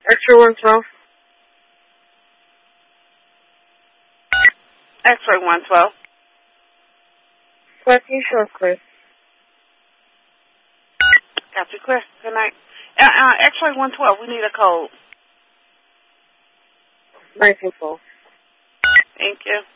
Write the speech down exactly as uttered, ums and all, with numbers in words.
X-ray one twelve. X-ray one twelve. What can you show us, Chris? Got you, Chris. Good night. Uh, uh, X-ray one twelve, we need a code. nineteen twelve. Thank you.